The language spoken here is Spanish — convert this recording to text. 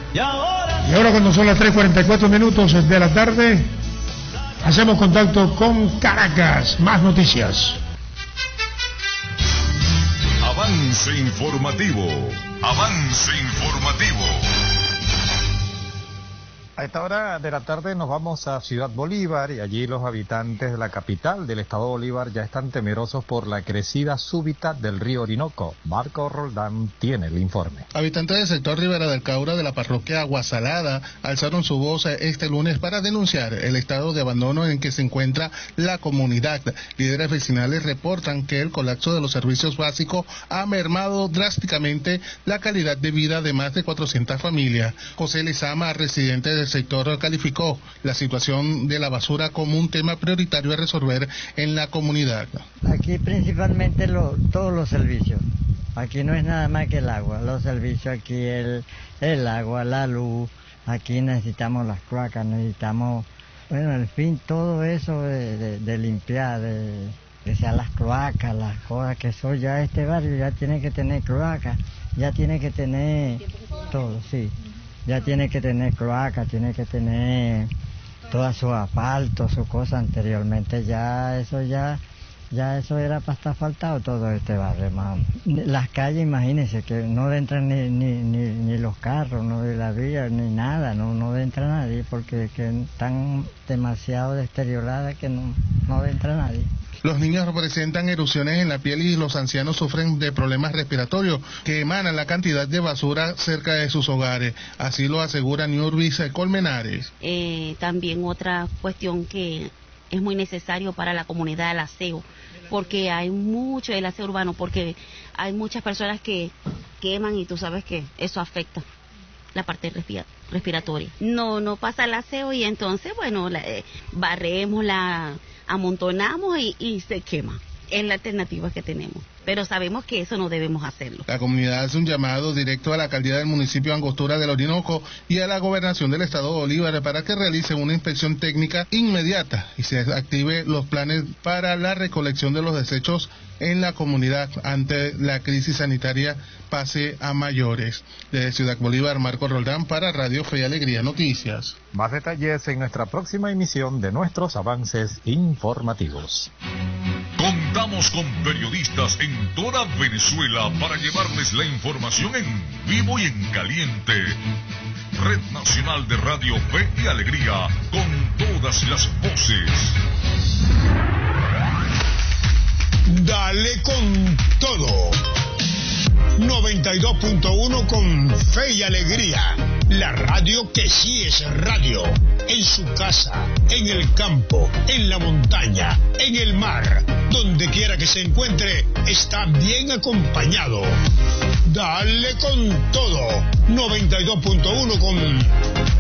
Y ahora cuando son las 3:44 de la tarde, hacemos contacto con Caracas. Más noticias. Avance informativo. Avance informativo. A esta hora de la tarde nos vamos a Ciudad Bolívar y allí los habitantes de la capital del estado Bolívar ya están temerosos por la crecida súbita del río Orinoco. Marco Roldán tiene el informe. Habitantes del sector Ribera del Caura de la parroquia Aguasalada alzaron su voz este lunes para denunciar el estado de abandono en que se encuentra la comunidad. Líderes vecinales reportan que el colapso de los servicios básicos ha mermado drásticamente la calidad de vida de más de 400 familias. José Lizama, residente del sector, calificó la situación de la basura como un tema prioritario a resolver en la comunidad. Aquí principalmente todos los servicios. Aquí no es nada más que el agua, los servicios aquí, el agua, la luz. Aquí necesitamos las cloacas, necesitamos, bueno, en fin, todo eso de limpiar, que sean las cloacas, las cosas que son ya este barrio, ya tiene que tener cloacas, ya tiene que tener todo, sí. Ya tiene que tener cloaca, tiene que tener todas sus asfaltos, sus cosas. Anteriormente ya eso era para estar faltado todo este barrio, hermano. Las calles, imagínense que no entran ni los carros, no de la vía, ni nada, no entra nadie porque que están demasiado deterioradas que no entra nadie. Los niños presentan erupciones en la piel y los ancianos sufren de problemas respiratorios que emanan la cantidad de basura cerca de sus hogares. Así lo asegura Niurbis Colmenares. También otra cuestión que es muy necesario para la comunidad, el aseo, porque hay mucho del aseo urbano, porque hay muchas personas que queman y tú sabes que eso afecta la parte respiratoria. No pasa el aseo y entonces, bueno, barremos, la amontonamos y se quema. Es la alternativa que tenemos, pero sabemos que eso no debemos hacerlo. La comunidad hace un llamado directo a la alcaldía del municipio Angostura del Orinoco y a la gobernación del estado de Bolívar para que realice una inspección técnica inmediata y se active los planes para la recolección de los desechos en la comunidad ante la crisis sanitaria pase a mayores. Desde Ciudad Bolívar, Marco Roldán para Radio Fe y Alegría Noticias. Más detalles en nuestra próxima emisión de nuestros avances informativos. Contamos con periodistas en toda Venezuela para llevarles la información en vivo y en caliente. Red Nacional de Radio Fe y Alegría, con todas las voces. Dale con todo. 92.1 con Fe y Alegría. La radio que sí es radio. En su casa, en el campo, en la montaña, en el mar. Donde quiera que se encuentre, está bien acompañado. Dale con todo. 92.1 con